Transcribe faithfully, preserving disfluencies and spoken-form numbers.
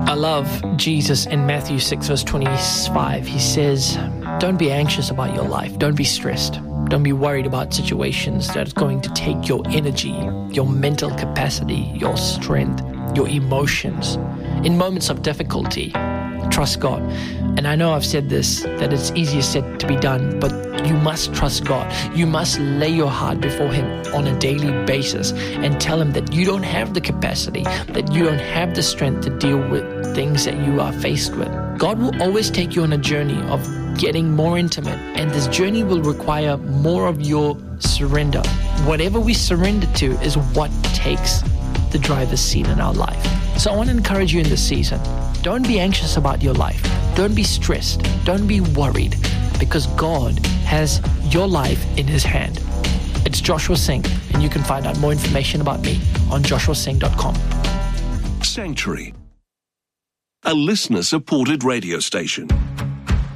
I love Jesus in Matthew six, verse twenty-five. He says, don't be anxious about your life. Don't be stressed. Don't be worried about situations that are going to take your energy, your mental capacity, your strength, your emotions. In moments of difficulty, trust God. And I know I've said this, that it's easier said to be done, but you must trust God. You must lay your heart before Him on a daily basis and tell Him that you don't have the capacity, that you don't have the strength to deal with things that you are faced with. God will always take you on a journey of getting more intimate, and this journey will require more of your surrender. Whatever we surrender to is what takes the driver's seat in our life. So I want to encourage you in this season. Don't be anxious about your life. Don't be stressed. Don't be worried, because God has your life in His hand. It's Joshua Singh, and you can find out more information about me on joshua singh dot com. Sanctuary, a listener-supported radio station.